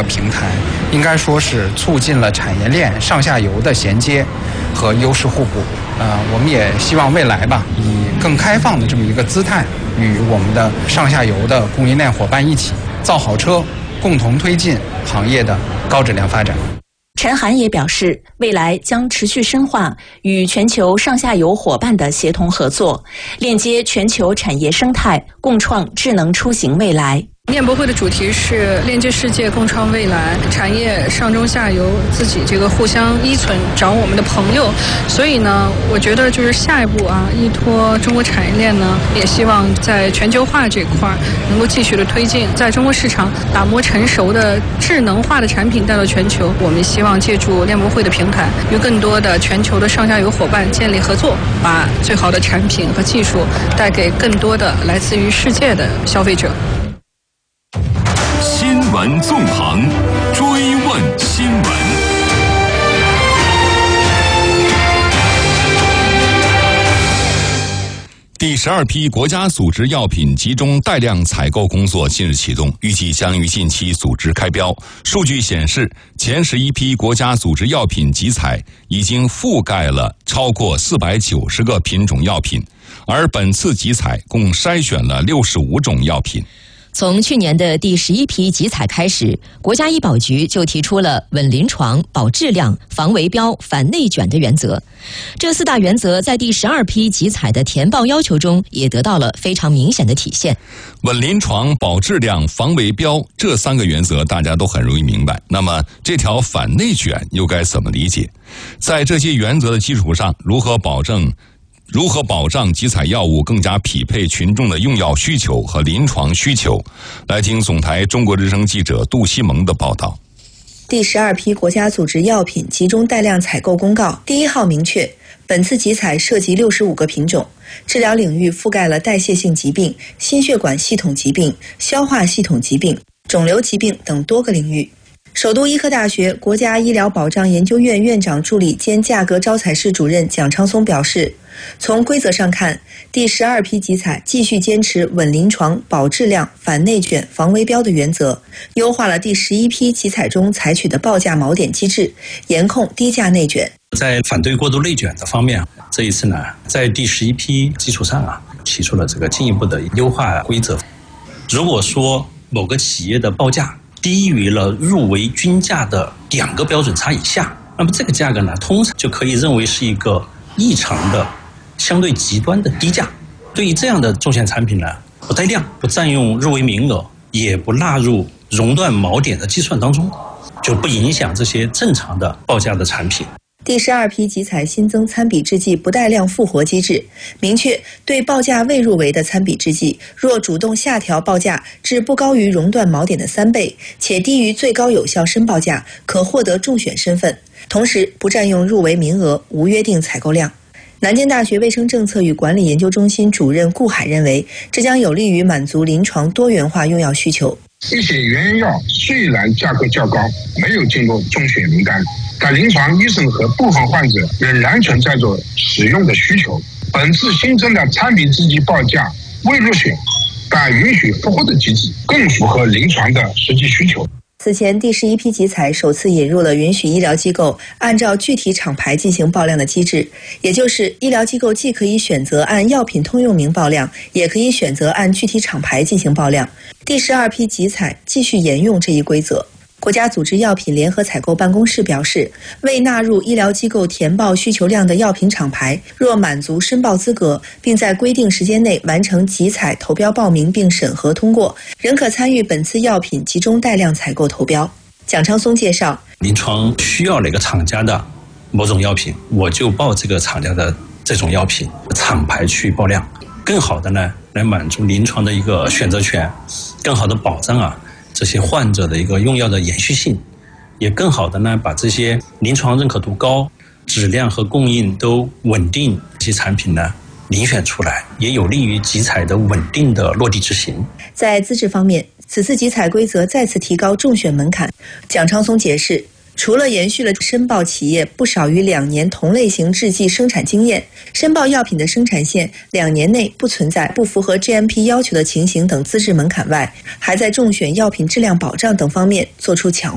平台，应该说是促进了产业链上下游的衔接和优势互补。我们也希望未来吧，以更开放的这么一个姿态，与我们的上下游的供应链伙伴一起造好车，共同推进行业的高质量发展。 陈涵也表示，未来将持续深化与全球上下游伙伴的协同合作，链接全球产业生态，共创智能出行未来。 链博会的主题是链接世界，共创未来，产业上中下游自己这个互相依存，找我们的朋友。所以呢，我觉得就是下一步依托中国产业链呢，也希望在全球化这块能够继续的推进，在中国市场打磨成熟的智能化的产品带到全球。我们希望借助链博会的平台，与更多的全球的上下游伙伴建立合作，把最好的产品和技术带给更多的来自于世界的消费者。 新闻纵横，追问新闻。第12批国家组织药品集中带量采购工作近日启动，预计将于近期组织开标。数据显示，前11批国家组织药品集采已经覆盖了超过490个品种药品，而本次集采共筛选了65种药品。 从去年的第11批集采开始，国家医保局就提出了稳临床、保质量、防围标、反内卷的原则。这4大原则在第12批集采的填报要求中也得到了非常明显的体现。 稳临床、保质量、防围标这3个原则大家都很容易明白，那么这条反内卷又该怎么理解？在这些原则的基础上，如何保障集采药物更加匹配群众的用药需求和临床需求？来听总台中国之声记者杜西蒙的报道。 第12批国家组织药品集中带量采购公告第1号明确，本次集采涉及65个品种，治疗领域覆盖了代谢性疾病、心血管系统疾病、消化系统疾病、肿瘤疾病等多个领域。首都医科大学国家医疗保障研究院院长助理兼价格招采室主任蒋昌松表示，从规则上看，第12批集采继续坚持稳临床、保质量、反内卷、防围标的原则，优化了第11批集采中采取的报价锚点机制，严控低价内卷。 在反对过度内卷的方面，这一次呢，在第11批基础上提出了这个进一步的优化规则。如果说某个企业的报价低于了入围均价的2个标准差以下，那么这个价格呢，通常就可以认为是一个异常的、相对极端的低价。对于这样的重险产品呢，不带量、不占用入围名额，也不纳入熔断锚点的计算当中，就不影响这些正常的报价的产品。 第12批集采新增参比制剂不带量复活机制，明确对报价未入围的参比制剂，若主动下调报价至不高于熔断锚点的3倍，且低于最高有效申报价，可获得中选身份，同时不占用入围名额，无约定采购量。南京大学卫生政策与管理研究中心主任顾海认为，这将有利于满足临床多元化用药需求。 一些原药虽然价格较高，没有进入中选名单，但临床医生和部分患者仍然存在着使用的需求。本次新增的参比制剂报价未入选但允许复活的机制，更符合临床的实际需求。 此前第11批集采首次引入了允许医疗机构按照具体厂牌进行报量的机制，也就是医疗机构既可以选择按药品通用名报量，也可以选择按具体厂牌进行报量。第12批集采继续沿用这一规则。国家组织药品联合采购办公室表示，未纳入医疗机构填报需求量的药品厂牌，若满足申报资格，并在规定时间内完成集采投标报名并审核通过，仍可参与本次药品集中带量采购投标。蒋昌松介绍， 临床需要哪个厂家的某种药品，我就报这个厂家的这种药品，厂牌去报量，更好的呢来满足临床的一个选择权，更好的保障这些患者的一个用药的延续性，也更好的呢把这些临床认可度高、质量和供应都稳定这些产品呢遴选出来，也有利于集采的稳定的落地执行。 在资质方面，此次集采规则再次提高中选门槛。蒋昌松解释，除了延续了申报企业不少于2年同类型制剂生产经验，申报药品的生产线2年内不存在不符合 GMP 要求的情形等资质门槛外，还在中选药品质量保障等方面做出强化。